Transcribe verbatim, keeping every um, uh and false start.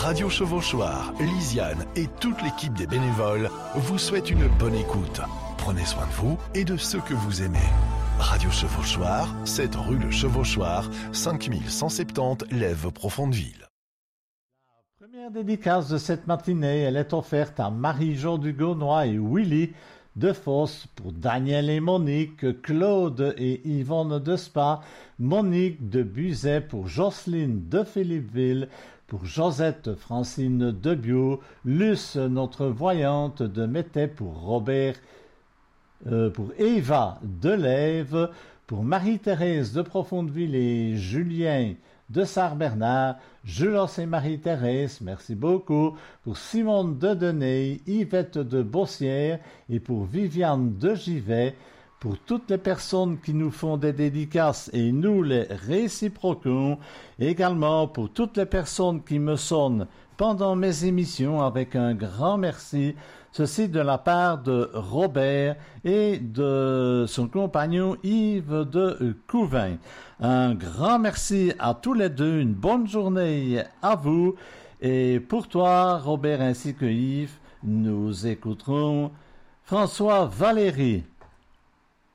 Radio Chevauchoir, Lisiane et toute l'équipe des bénévoles vous souhaitent une bonne écoute. Prenez soin de vous et de ceux que vous aimez. Radio Chevauchoir, sept rue Le Chevauchoir, cinq mille cent soixante-dix Lèves-Profondeville. La première dédicace de cette matinée, elle est offerte à Marie-Jo du Gaunois et Willy de Fosse, pour Daniel et Monique, Claude et Yvonne de Spa, Monique de Buzet, pour Jocelyne de Philippeville, pour Josette Francine de Bio, Luce, notre voyante de Métais, pour Robert, euh, pour Eva de Lève, pour Marie-Thérèse de Profondeville et Julien de Sarre-Bernard, Julos et Marie-Thérèse, merci beaucoup, pour Simone de Deney, Yvette de Bossière et pour Viviane de Givet, pour toutes les personnes qui nous font des dédicaces et nous les réciproquons, également pour toutes les personnes qui me sonnent pendant mes émissions avec un grand merci, ceci de la part de Robert et de son compagnon Yves de Couvin. Un grand merci à tous les deux, une bonne journée à vous, et pour toi Robert ainsi que Yves, nous écouterons François Valéry.